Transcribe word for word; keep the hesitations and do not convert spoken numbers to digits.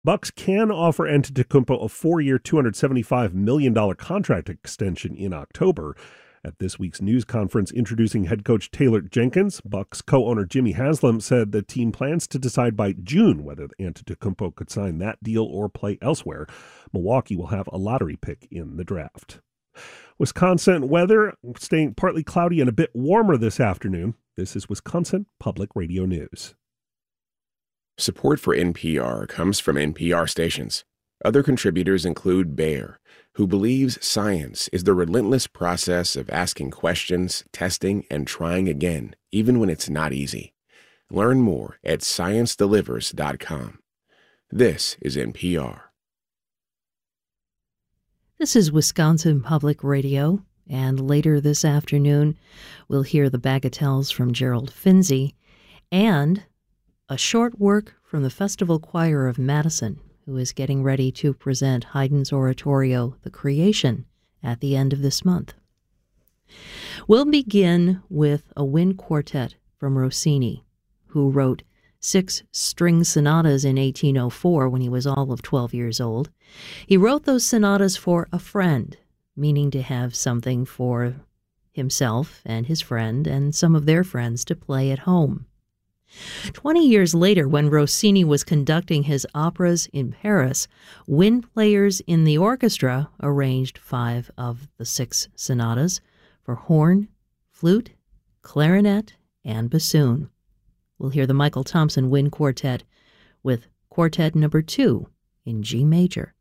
Bucks can offer Antetokounmpo a four-year, two hundred seventy-five million dollars contract extension in October. At this week's news conference introducing head coach Taylor Jenkins, Bucks co-owner Jimmy Haslam said the team plans to decide by June whether Antetokounmpo could sign that deal or play elsewhere. Milwaukee will have a lottery pick in the draft. Wisconsin weather staying partly cloudy and a bit warmer this afternoon. This is Wisconsin Public Radio News. Support for N P R comes from N P R stations. Other contributors include Bayer, who believes science is the relentless process of asking questions, testing, and trying again, even when it's not easy. Learn more at science delivers dot com. This is N P R. This is Wisconsin Public Radio, and later this afternoon, we'll hear the bagatelles from Gerald Finzi and a short work from the Festival Choir of Madison, who is getting ready to present Haydn's oratorio, The Creation, at the end of this month. We'll begin with a wind quartet from Rossini, who wrote six string sonatas in eighteen oh four when he was all of twelve years old. He wrote those sonatas for a friend, meaning to have something for himself and his friend and some of their friends to play at home. Twenty years later, when Rossini was conducting his operas in Paris, wind players in the orchestra arranged five of the six sonatas for horn, flute, clarinet, and bassoon. We'll hear the Michael Thompson Wind Quartet with Quartet Number Two in G major.